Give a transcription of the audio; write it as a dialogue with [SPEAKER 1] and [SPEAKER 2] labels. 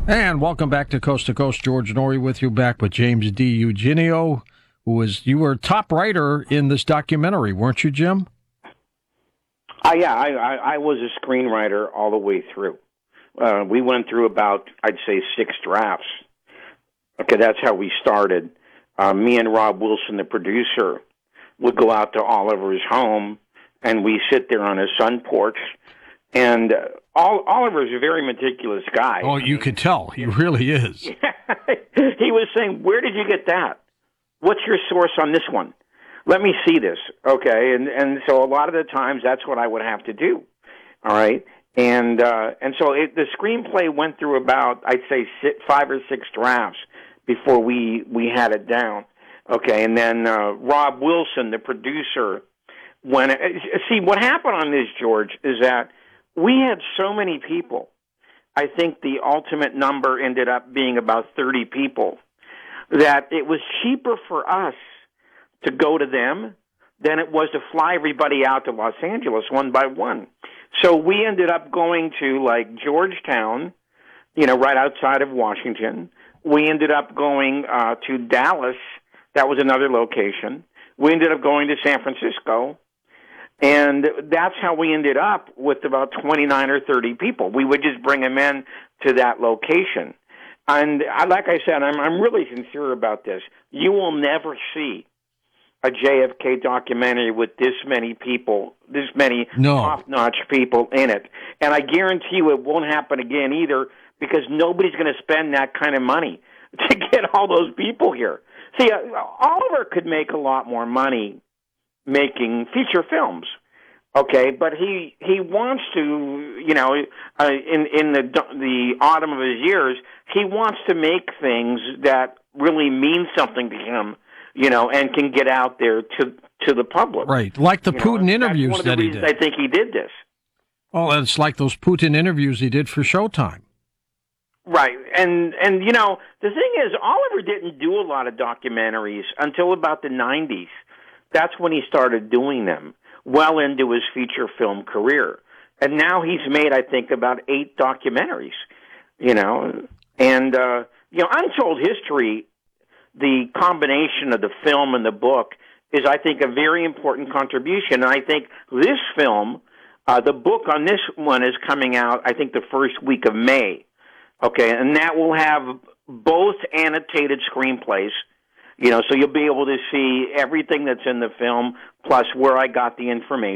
[SPEAKER 1] And welcome back to Coast. George Norrie with you, back with James D. Eugenio, you were top writer in this documentary, weren't you, Jim?
[SPEAKER 2] Yeah, I was a screenwriter all the way through. We went through about, I'd say, 6 drafts. Okay, that's how we started. Me and Rob Wilson, the producer, would go out to Oliver's home, and we sit there on his sun porch. And Oliver's a very meticulous guy.
[SPEAKER 1] Oh, you could tell. He really is.
[SPEAKER 2] He was saying, where did you get that? What's your source on this one? Let me see this, okay? And so a lot of the times that's what I would have to do, all right? And so the screenplay went through about, I'd say, 5 or 6 drafts before we had it down, okay? And then Rob Wilson, the producer, see, what happened on this, George, is that we had so many people. I think the ultimate number ended up being about 30 people, that it was cheaper for us to go to them than it was to fly everybody out to Los Angeles one by one. So we ended up going to, like, Georgetown, right outside of Washington. We ended up going to Dallas. That was another location. We ended up going to San Francisco. And that's how we ended up with about 29 or 30 people. We would just bring them in to that location. And like I said, I'm really sincere about this. You will never see a JFK documentary with this many people, this many top-notch people in it. And I guarantee you it won't happen again either, because nobody's going to spend that kind of money to get all those people here. See, Oliver could make a lot more money making feature films, okay? But he wants to, in the autumn of his years, he wants to make things that really mean something to him, and can get out there to the public.
[SPEAKER 1] Right, like the Putin interviews that he did.
[SPEAKER 2] I think he did this.
[SPEAKER 1] Oh, it's like those Putin interviews he did for Showtime.
[SPEAKER 2] Right, and the thing is, Oliver didn't do a lot of documentaries until about the 90s. That's when he started doing them, well into his feature film career. And now he's made, I think, about 8 documentaries, And, Untold History, the combination of the film and the book, is, I think, a very important contribution. And I think this film, the book on this one is coming out, I think, the first week of May. Okay, and that will have both annotated screenplays, so you'll be able to see everything that's in the film, plus where I got the information.